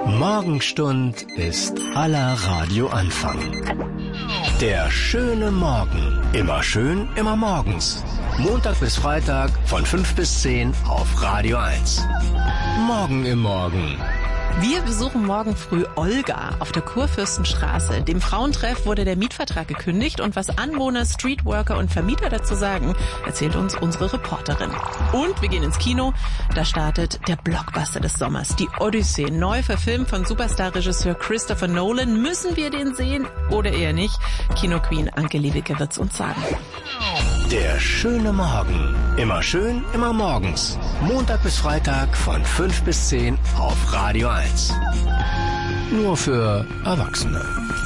Morgenstund ist aller Radioanfang. Der schöne Morgen. Immer schön, immer morgens. Montag bis Freitag von 5 bis 10 auf Radio 1. Morgen im Morgen. Wir besuchen morgen früh Olga auf der Kurfürstenstraße. Dem Frauentreff wurde der Mietvertrag gekündigt und was Anwohner, Streetworker und Vermieter dazu sagen, erzählt uns unsere Reporterin. Und wir gehen ins Kino. Da startet der Blockbuster des Sommers, die Odyssee, neu verfilmt von Superstar-Regisseur Christopher Nolan. Müssen wir den sehen oder eher nicht? Kino-Queen Anke Lewicke wird's uns sagen. Der schöne Morgen. Immer schön, immer morgens. Montag bis Freitag von 5 bis 10 auf Radio 1. Nur für Erwachsene.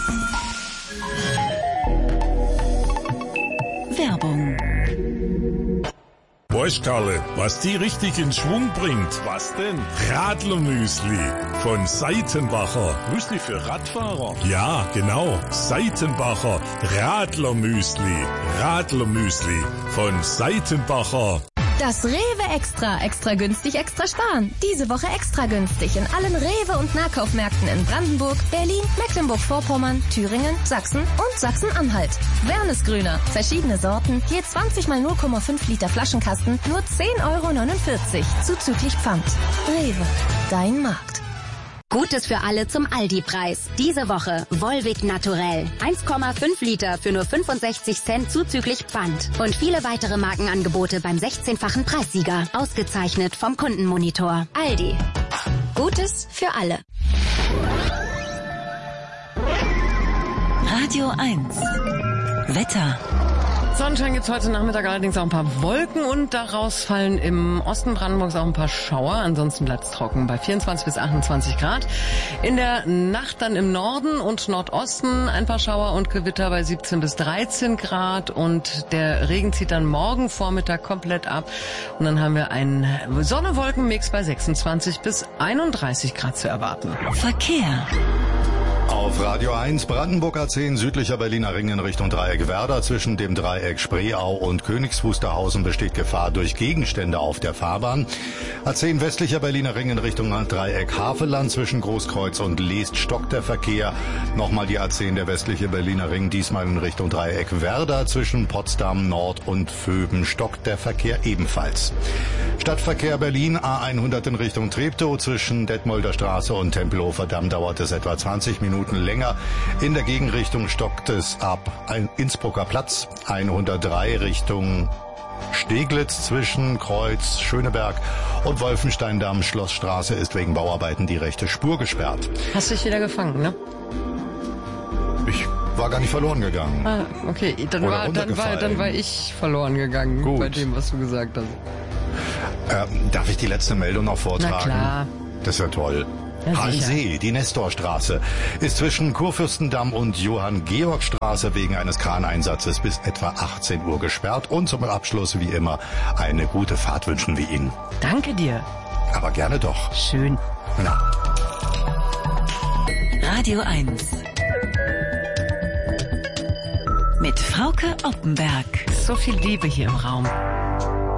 Werbung. Weißt Karle, was die richtig in Schwung bringt? Was denn? Radlermüsli von Seitenbacher. Müsli für Radfahrer? Ja, genau. Seitenbacher Radlermüsli. Radlermüsli von Seitenbacher. Das Rewe Extra. Extra günstig, extra sparen. Diese Woche extra günstig in allen Rewe- und Nahkaufmärkten in Brandenburg, Berlin, Mecklenburg-Vorpommern, Thüringen, Sachsen und Sachsen-Anhalt. Wernesgrüner. Verschiedene Sorten. Je 20 mal 0,5 Liter Flaschenkasten. Nur 10,49 € zuzüglich Pfand. Rewe. Dein Markt. Gutes für alle zum Aldi-Preis. Diese Woche Volvic Naturell. 1,5 Liter für nur 65 Cent zuzüglich Pfand. Und viele weitere Markenangebote beim 16-fachen Preissieger. Ausgezeichnet vom Kundenmonitor. Aldi. Gutes für alle. Radio 1. Wetter. Sonnenschein gibt's heute Nachmittag, allerdings auch ein paar Wolken und daraus fallen im Osten Brandenburgs auch ein paar Schauer. Ansonsten bleibt's trocken bei 24 bis 28 Grad. In der Nacht dann im Norden und Nordosten ein paar Schauer und Gewitter bei 17 bis 13 Grad und der Regen zieht dann morgen Vormittag komplett ab und dann haben wir einen Sonne-Wolken-Mix bei 26 bis 31 Grad zu erwarten. Verkehr. Auf Radio 1 Brandenburg A10 südlicher Berliner Ring in Richtung Dreieck Werder. Zwischen dem Dreieck Spreeau und Königs Wusterhausen besteht Gefahr durch Gegenstände auf der Fahrbahn. A10 westlicher Berliner Ring in Richtung Dreieck Havelland. Zwischen Großkreuz und Leest stockt der Verkehr. Nochmal die A10 der westliche Berliner Ring, diesmal in Richtung Dreieck Werder. Zwischen Potsdam Nord und Vöben stockt der Verkehr ebenfalls. Stadtverkehr Berlin A100 in Richtung Treptow. Zwischen Detmolder Straße und Tempelhofer Damm dauert es etwa 20 Minuten länger. In der Gegenrichtung stockt es ab Innsbrucker Platz 103 Richtung Steglitz zwischen Kreuz, Schöneberg und Wolfenstein-Damm. Schlossstraße ist wegen Bauarbeiten die rechte Spur gesperrt. Hast dich wieder gefangen, ne? Ich war gar nicht verloren gegangen. Ah, okay. Dann war ich verloren gegangen. Gut. Bei dem, was du gesagt hast. Darf ich die letzte Meldung noch vortragen? Na klar. Das ist ja toll. Halsee, die Nestorstraße, ist zwischen Kurfürstendamm und Johann-Georg-Straße wegen eines Kraneinsatzes bis etwa 18 Uhr gesperrt. Und zum Abschluss, wie immer, eine gute Fahrt wünschen wir Ihnen. Danke dir. Aber gerne doch. Schön. Na. Radio 1. Mit Frauke Oppenberg. So viel Liebe hier im Raum.